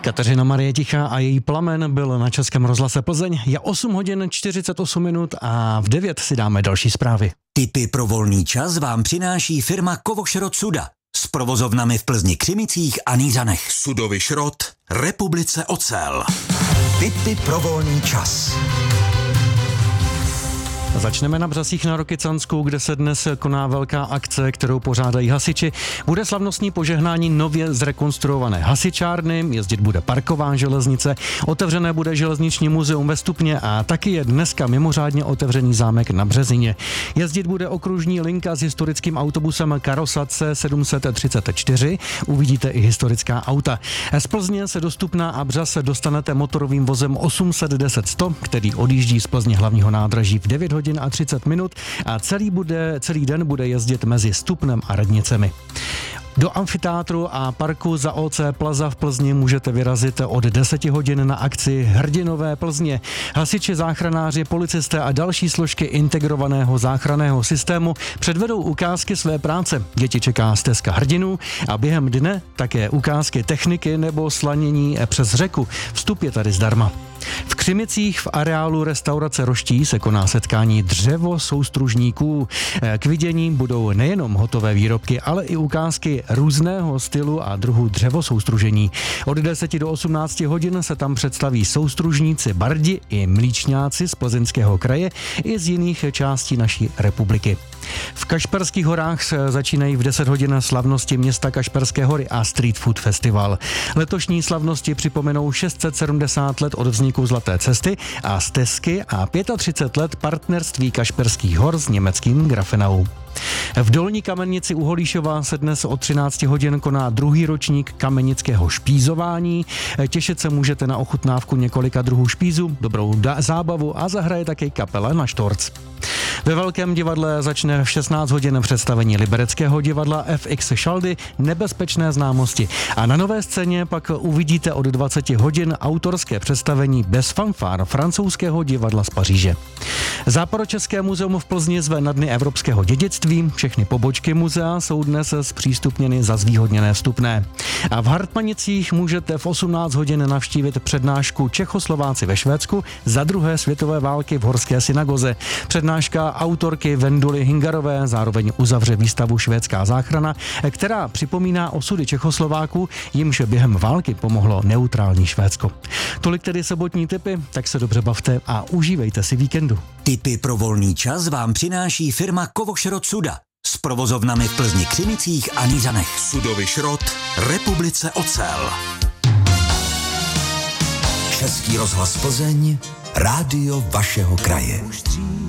Kateřina Marie Tichá a její Plamen byl na Českém rozhlase Plzeň. Je 8 hodin 48 minut a v 9 si dáme další zprávy. Tipy pro volný čas vám přináší firma Kovošrot Suda s provozovnami v Plzni, Křimicích a Nýřanech. Sudový šrot, Republice ocel. Tipy pro volný čas. Začneme na Břasích na Rokycansku, kde se dnes koná velká akce, kterou pořádají hasiči. Bude slavnostní požehnání nově zrekonstruované hasičárny, jezdit bude parková železnice, otevřené bude železniční muzeum ve Stupně a taky je dneska mimořádně otevřený zámek na Březině. Jezdit bude okružní linka s historickým autobusem Karosace 734, uvidíte i historická auta. Z Plzně se do Stupna a Břas dostanete motorovým vozem 810-100, který odjíždí z Plzně hlavního nádraží v 9 hodin a 30 minut a celý den bude jezdit mezi Stupnem a Radnicemi. Do amfiteátru a parku za OC Plaza v Plzni můžete vyrazit od 10 hodin na akci Hrdinové Plzně. Hasiči, záchranáři, policisté a další složky integrovaného záchranného systému předvedou ukázky své práce. Děti čeká stezka hrdinů a během dne také ukázky techniky nebo slanění přes řeku. Vstup je tady zdarma. V Křimicích v areálu restaurace Roští se koná setkání dřevosoustružníků. K vidění budou nejenom hotové výrobky, ale i ukázky různého stylu a druhu dřevosoustružení. Od 10 do 18 hodin se tam představí soustružníci bardi i mlýčňáci z Plzeňského kraje i z jiných částí naší republiky. V Kašperských horách začínají v 10 hodin slavnosti města Kašperské hory a Street Food Festival. Letošní slavnosti připomenou 670 let od vzniku Zlaté cesty a stezky a 35 let partnerství Kašperských hor s německým Grafenau. V Dolní Kamenici u Holíšova se dnes od 13 hodin koná druhý ročník kamenického špízování. Těšit se můžete na ochutnávku několika druhů špízu, dobrou zábavu a zahraje také kapela na Štorc. Ve Velkém divadle začne v 16 hodin představení libereckého divadla FX Šaldy Nebezpečné známosti. A na Nové scéně pak uvidíte od 20 hodin autorské představení Bez fanfár francouzského divadla z Paříže. Západočeské muzeum v Plzni zve na Dny evropského dědictví. Všechny pobočky muzea jsou dnes zpřístupněny za zvýhodněné vstupné. A v Hartmanicích můžete v 18 hodin navštívit přednášku Čechoslováci ve Švédsku za druhé světové války v Horské synagoze. Přednáška autorky Venduly Hingarové zároveň uzavře výstavu Švédská záchrana, která připomíná osudy Čechoslováků, jimž během války pomohlo neutrální Švédsko. Tolik tedy sobotní tipy, tak se dobře bavte a užívejte si víkendu. Tipy pro volný čas vám přináší firma Kovošrot Suda s provozovnami v Plzni, Křimicích a Nýřanech. Sudový šrot, Republice ocel. Český rozhlas Plzeň, rádio vašeho kraje.